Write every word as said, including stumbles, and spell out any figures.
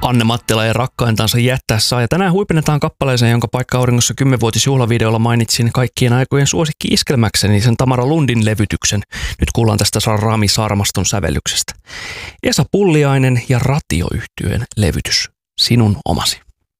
Anne Mattila ja rakkaintansa jättää saa. Ja tänään huipennetaan kappaleeseen, jonka Paikka auringossa kymmenvuotisjuhlavideolla mainitsin kaikkien aikojen suosikki iskelmäkseni, sen Tamara Lundin levytyksen. Nyt kuullaan tästä Rami Saarmaston sävellyksestä. Esa Pulliainen ja Ratio-yhtyeen levytys. Sinun omasi.